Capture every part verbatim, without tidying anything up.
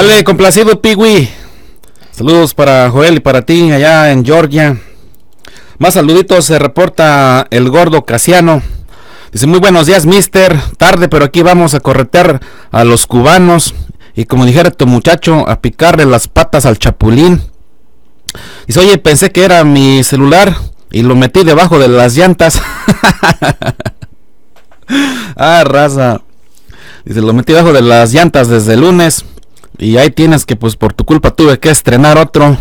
Sale complacido, Piwi. Saludos para Joel y para ti allá en Georgia. Más saluditos, se reporta el gordo Casiano. Dice, muy buenos días, mister. Tarde, pero aquí vamos a corretear a los cubanos. Y como dijera tu muchacho, a picarle las patas al chapulín. Dice, oye, pensé que era mi celular y lo metí debajo de las llantas. Ah, raza. Dice, lo metí debajo de las llantas desde el lunes. Y ahí tienes que, pues por tu culpa tuve que estrenar otro.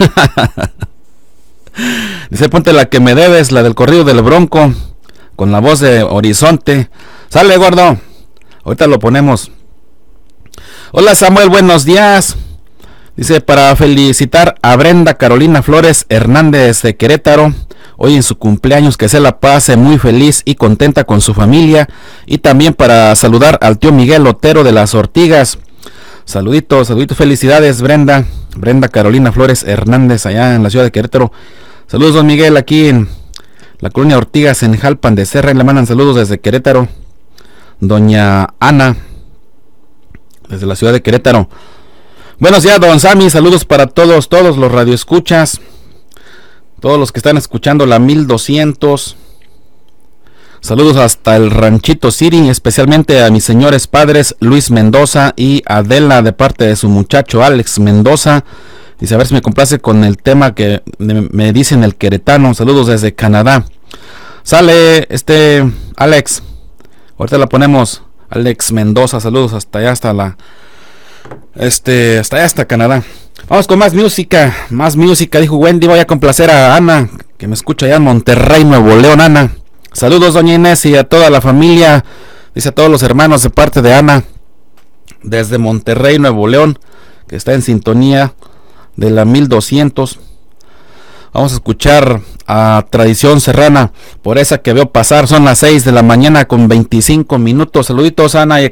Dice, ponte la que me debes, la del corrido del Bronco, con la voz de Horizonte. Sale, gordo. Ahorita lo ponemos. Hola, Samuel, buenos días. Dice, para felicitar a Brenda Carolina Flores Hernández de Querétaro, hoy en su cumpleaños, que se la pase muy feliz y contenta con su familia. Y también para saludar al tío Miguel Otero de las Ortigas. Saluditos, saluditos, felicidades, Brenda. Brenda Carolina Flores Hernández, allá en la ciudad de Querétaro. Saludos, don Miguel, aquí en la colonia Ortigas, en Jalpan de Serra. Y le mandan saludos desde Querétaro. Doña Ana, desde la ciudad de Querétaro. Buenos días, don Sammy. Saludos para todos, todos los radioescuchas. Todos los que están escuchando la mil doscientos. Saludos hasta el Ranchito City, especialmente a mis señores padres Luis Mendoza y Adela, de parte de su muchacho Alex Mendoza. Dice, a ver si me complace con el tema que me dicen el queretano. Saludos desde Canadá. Sale este Alex. Ahorita la ponemos. Alex Mendoza, saludos hasta allá, hasta la este, hasta allá, hasta Canadá. Vamos con más música, más música. Dijo Wendy, voy a complacer a Ana, que me escucha allá en Monterrey, Nuevo León. Ana, saludos, doña Inés, y a toda la familia. Dice, a todos los hermanos de parte de Ana, desde Monterrey, Nuevo León, que está en sintonía de la mil doscientos. Vamos a escuchar a Tradición Serrana, por esa que veo pasar. Son las seis de la mañana con veinticinco minutos. Saluditos, Ana, y